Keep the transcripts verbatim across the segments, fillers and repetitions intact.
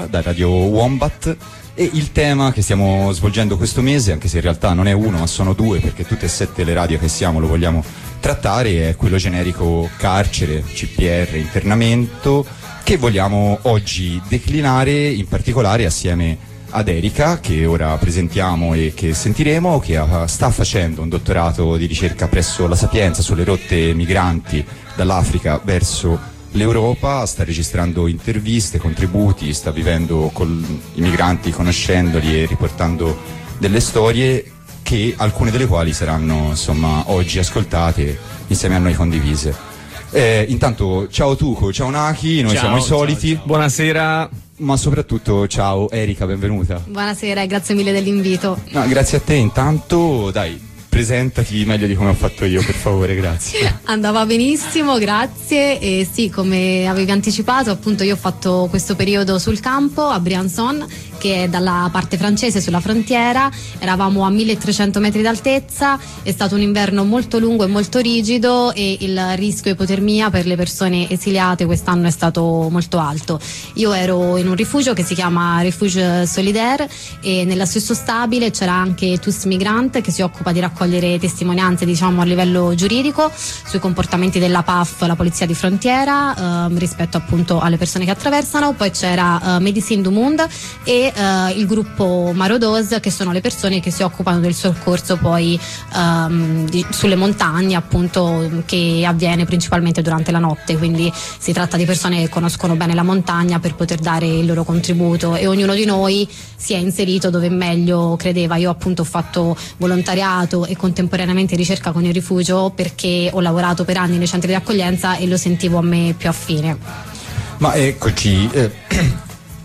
da Radio Wombat, e il tema che stiamo svolgendo questo mese, anche se in realtà non è uno ma sono due, perché tutte e sette le radio che siamo lo vogliamo trattare, è quello generico carcere, C P R, internamento, che vogliamo oggi declinare in particolare assieme ad Erika, che ora presentiamo e che sentiremo, che ha, sta facendo un dottorato di ricerca presso la Sapienza sulle rotte migranti dall'Africa verso l'Europa, sta registrando interviste, contributi, sta vivendo con i migranti, conoscendoli e riportando delle storie, che alcune delle quali saranno insomma oggi ascoltate insieme a noi, condivise. Eh, intanto ciao Tuco, ciao Naki, noi ciao, siamo i soliti. Ciao, ciao. Buonasera. Ma soprattutto ciao Erika, benvenuta. Buonasera e grazie mille dell'invito. No, grazie a te. Intanto dai, presentati meglio di come ho fatto io, per favore, grazie. Andava benissimo, grazie. E sì, come avevi anticipato, appunto io ho fatto questo periodo sul campo a Briançon, che è dalla parte francese, sulla frontiera. Eravamo a milletrecento metri d'altezza, è stato un inverno molto lungo e molto rigido e il rischio ipotermia per le persone esiliate quest'anno è stato molto alto. Io ero in un rifugio che si chiama Refuge Solidaire e nello stesso stabile c'era anche Tous Migrant, che si occupa di raccogliere testimonianze, diciamo, a livello giuridico sui comportamenti della P A F, la polizia di frontiera, ehm, rispetto appunto alle persone che attraversano. Poi c'era eh, Médecins du Monde e Uh, il gruppo Marodos, che sono le persone che si occupano del soccorso poi um, di, sulle montagne, appunto, che avviene principalmente durante la notte, quindi si tratta di persone che conoscono bene la montagna per poter dare il loro contributo, e ognuno di noi si è inserito dove meglio credeva. Io appunto ho fatto volontariato e contemporaneamente ricerca con il rifugio, perché ho lavorato per anni nei centri di accoglienza e lo sentivo a me più affine. Ma eccoci, eh,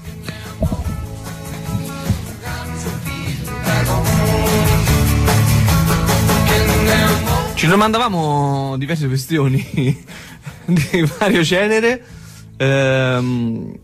ci domandavamo diverse questioni di vario genere. Ehm,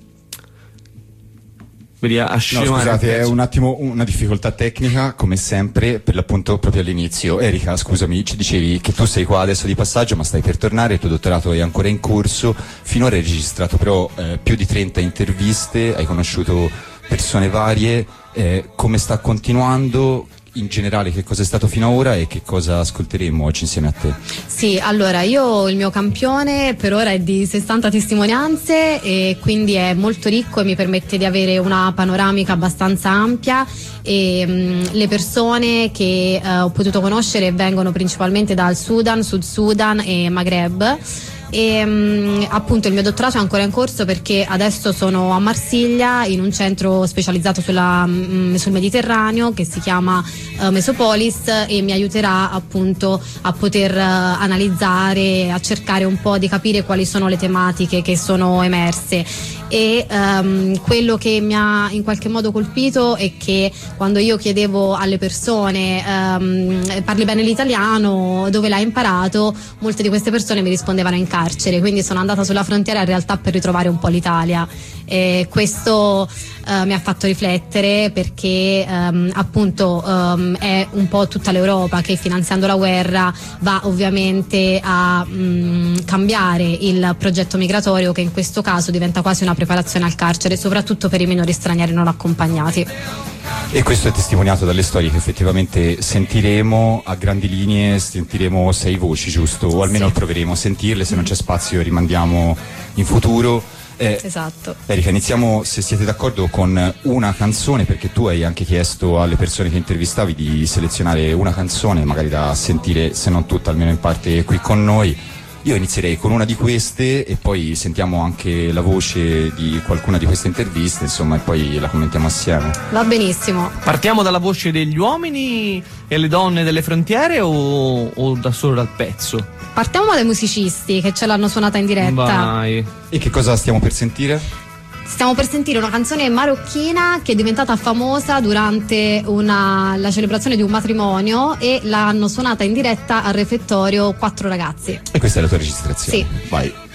no, scusate, è un attimo una difficoltà tecnica, come sempre, per l'appunto proprio all'inizio. Erika, scusami, ci dicevi che tu sei qua adesso di passaggio, ma stai per tornare, il tuo dottorato è ancora in corso. Finora hai registrato però eh, più di trenta interviste, hai conosciuto persone varie. Eh, come sta continuando? In generale, che cosa è stato fino ad ora e che cosa ascolteremo oggi insieme a te? Sì, allora io il mio campione per ora è di sessanta testimonianze e quindi è molto ricco e mi permette di avere una panoramica abbastanza ampia, e mh, le persone che eh, ho potuto conoscere vengono principalmente dal Sudan, Sud Sudan e Maghreb. E mh, appunto il mio dottorato è ancora in corso, perché adesso sono a Marsiglia in un centro specializzato sulla, mh, sul Mediterraneo che si chiama uh, Mesopolis, e mi aiuterà appunto a poter uh, analizzare, a cercare un po' di capire quali sono le tematiche che sono emerse. E um, quello che mi ha in qualche modo colpito è che quando io chiedevo alle persone um, parli bene l'italiano, dove l'hai imparato, molte di queste persone mi rispondevano in carcere, quindi sono andata sulla frontiera in realtà per ritrovare un po' l'Italia, e questo uh, mi ha fatto riflettere, perché um, appunto um, è un po' tutta l'Europa che, finanziando la guerra, va ovviamente a um, cambiare il progetto migratorio, che in questo caso diventa quasi una preparazione al carcere, soprattutto per i minori stranieri non accompagnati. E questo è testimoniato dalle storie che effettivamente sentiremo. A grandi linee sentiremo sei voci, giusto? O almeno sì, proveremo a sentirle, se non c'è spazio rimandiamo in futuro. Eh, esatto. Erika, iniziamo, se siete d'accordo, con una canzone, perché tu hai anche chiesto alle persone che intervistavi di selezionare una canzone, magari da sentire, se non tutta, almeno in parte qui con noi. Io inizierei con una di queste e poi sentiamo anche la voce di qualcuna di queste interviste, insomma, e poi la commentiamo assieme. Va benissimo. Partiamo dalla voce degli uomini e le donne delle frontiere o, o da solo dal pezzo? Partiamo dai musicisti che ce l'hanno suonata in diretta. Vai. E che cosa stiamo per sentire? Stiamo per sentire una canzone marocchina che è diventata famosa durante una, la celebrazione di un matrimonio, e l'hanno suonata in diretta al refettorio quattro ragazzi. E questa è la tua registrazione? Sì. Vai.